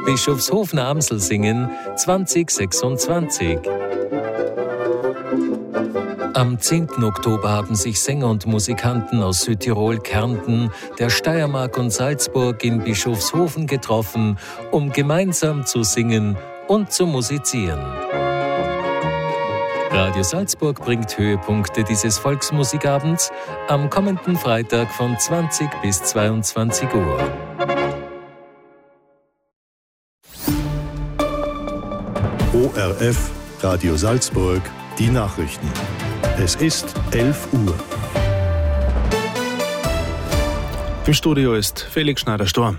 Bischofshofen Amsel singen 2026. Am 10. Oktober haben sich Sänger und Musikanten aus Südtirol, Kärnten, der Steiermark und Salzburg in Bischofshofen getroffen, um gemeinsam zu singen und zu musizieren. Radio Salzburg bringt Höhepunkte dieses Volksmusikabends am kommenden Freitag von 20 bis 22 Uhr. ORF Radio Salzburg, die Nachrichten. Es ist 11 Uhr. Im Studio ist Felix Schneider-Storm.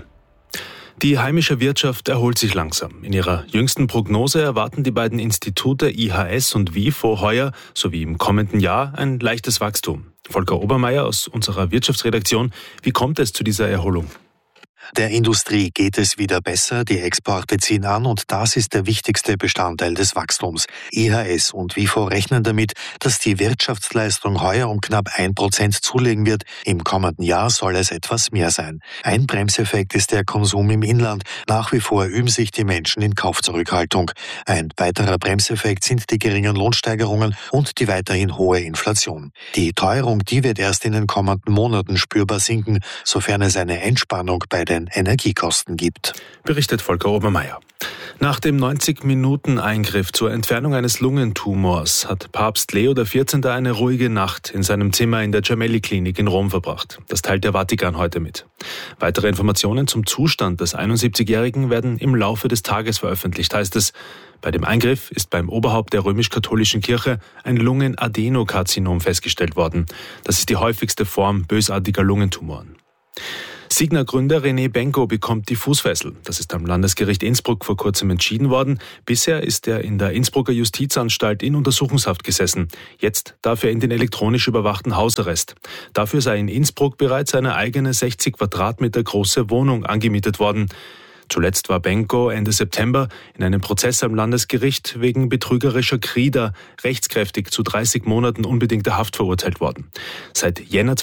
Die heimische Wirtschaft erholt sich langsam. In ihrer jüngsten Prognose erwarten die beiden Institute IHS und WIFO heuer sowie im kommenden Jahr ein leichtes Wachstum. Volker Obermeier aus unserer Wirtschaftsredaktion, wie kommt es zu dieser Erholung? Der Industrie geht es wieder besser, die Exporte ziehen an und das ist der wichtigste Bestandteil des Wachstums. IHS und WIFO rechnen damit, dass die Wirtschaftsleistung heuer um knapp 1% zulegen wird. Im kommenden Jahr soll es etwas mehr sein. Ein Bremseffekt ist der Konsum im Inland. Nach wie vor üben sich die Menschen in Kaufzurückhaltung. Ein weiterer Bremseffekt sind die geringen Lohnsteigerungen und die weiterhin hohe Inflation. Die Teuerung, die wird erst in den kommenden Monaten spürbar sinken, sofern es eine Entspannung bei den Energiekosten gibt. Berichtet Volker Obermeier. Nach dem 90-Minuten-Eingriff zur Entfernung eines Lungentumors hat Papst Leo XIV. Eine ruhige Nacht in seinem Zimmer in der Gemelli-Klinik in Rom verbracht. Das teilt der Vatikan heute mit. Weitere Informationen zum Zustand des 71-Jährigen werden im Laufe des Tages veröffentlicht, heißt es. Bei dem Eingriff ist beim Oberhaupt der römisch-katholischen Kirche ein Lungenadenokarzinom festgestellt worden. Das ist die häufigste Form bösartiger Lungentumoren. Signa-Gründer René Benko bekommt die Fußfessel. Das ist am Landesgericht Innsbruck vor kurzem entschieden worden. Bisher ist er in der Innsbrucker Justizanstalt in Untersuchungshaft gesessen. Jetzt darf er in den elektronisch überwachten Hausarrest. Dafür sei in Innsbruck bereits eine eigene 60 Quadratmeter große Wohnung angemietet worden. Zuletzt war Benko Ende September in einem Prozess am Landesgericht wegen betrügerischer Krieder rechtskräftig zu 30 Monaten unbedingter Haft verurteilt worden. Seit Jänner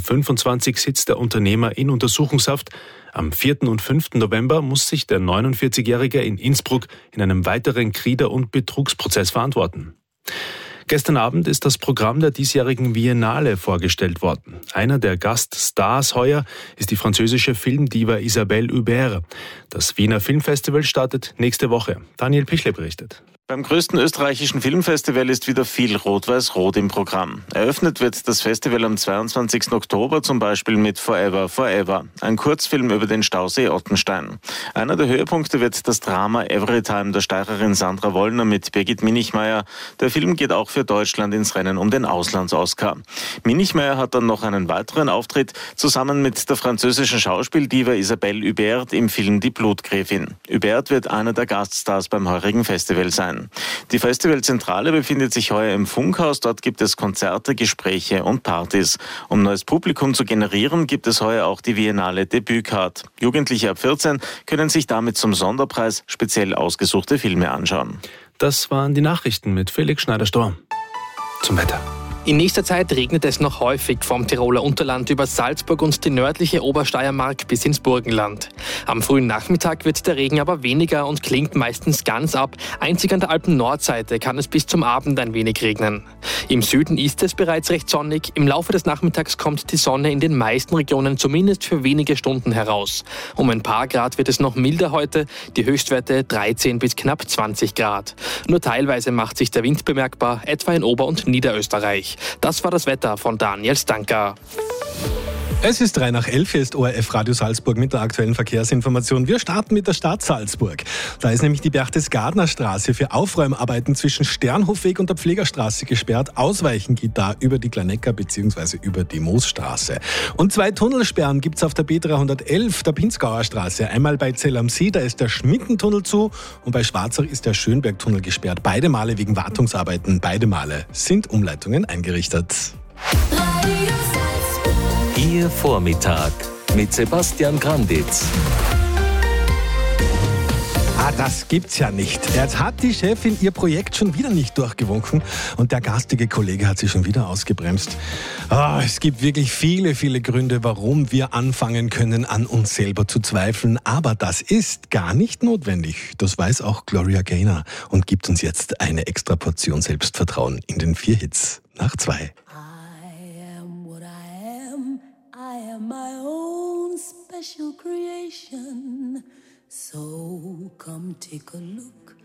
2025 sitzt der Unternehmer in Untersuchungshaft. Am 4. und 5. November muss sich der 49-Jährige in Innsbruck in einem weiteren Krieder- und Betrugsprozess verantworten. Gestern Abend ist das Programm der diesjährigen Biennale vorgestellt worden. Einer der Gaststars heuer ist die französische Filmdiva Isabelle Huppert. Das Wiener Filmfestival startet nächste Woche. Daniel Pichle berichtet. Beim größten österreichischen Filmfestival ist wieder viel Rot-Weiß-Rot im Programm. Eröffnet wird das Festival am 22. Oktober zum Beispiel mit Forever, Forever, ein Kurzfilm über den Stausee Ottenstein. Einer der Höhepunkte wird das Drama Everytime der Steirerin Sandra Wollner mit Birgit Minichmayr. Der Film geht auch für Deutschland ins Rennen um den Auslands-Oscar. Minichmayr hat dann noch einen weiteren Auftritt zusammen mit der französischen Schauspieldiva Isabelle Huppert im Film Die Blutgräfin. Huppert wird einer der Gaststars beim heurigen Festival sein. Die Festivalzentrale befindet sich heuer im Funkhaus. Dort gibt es Konzerte, Gespräche und Partys. Um neues Publikum zu generieren, gibt es heuer auch die Biennale Debütcard. Jugendliche ab 14 können sich damit zum Sonderpreis speziell ausgesuchte Filme anschauen. Das waren die Nachrichten mit Felix Schneider-Storm. Zum Wetter. In nächster Zeit regnet es noch häufig vom Tiroler Unterland über Salzburg und die nördliche Obersteiermark bis ins Burgenland. Am frühen Nachmittag wird der Regen aber weniger und klingt meistens ganz ab. Einzig an der Alpen-Nordseite kann es bis zum Abend ein wenig regnen. Im Süden ist es bereits recht sonnig. Im Laufe des Nachmittags kommt die Sonne in den meisten Regionen zumindest für wenige Stunden heraus. Um ein paar Grad wird es noch milder heute, die Höchstwerte 13 bis knapp 20 Grad. Nur teilweise macht sich der Wind bemerkbar, etwa in Ober- und Niederösterreich. Das war das Wetter von Daniel Stanka. Es ist 11:03, hier ist ORF Radio Salzburg mit der aktuellen Verkehrsinformation. Wir starten mit der Stadt Salzburg. Da ist nämlich die Berchtesgadener-Straße für Aufräumarbeiten zwischen Sternhofweg und der Pflegerstraße gesperrt. Ausweichen geht da über die Glanecker bzw. über die Moosstraße. Und 2 Tunnelsperren gibt es auf der B311, der Pinzgauer Straße. Einmal bei Zell am See, da ist der Schmittentunnel zu und bei Schwarzach ist der Schönbergtunnel gesperrt. Beide Male wegen Wartungsarbeiten. Beide Male sind Umleitungen eingerichtet. Ihr Vormittag mit Sebastian Granditz. Das gibt's ja nicht. Jetzt hat die Chefin ihr Projekt schon wieder nicht durchgewunken und der garstige Kollege hat sie schon wieder ausgebremst. Es gibt wirklich viele, viele Gründe, warum wir anfangen können, an uns selber zu zweifeln. Aber das ist gar nicht notwendig. Das weiß auch Gloria Gaynor und gibt uns jetzt eine extra Portion Selbstvertrauen in den 4 Hits nach 2. I am what I am. I am my own special creation. So come take a look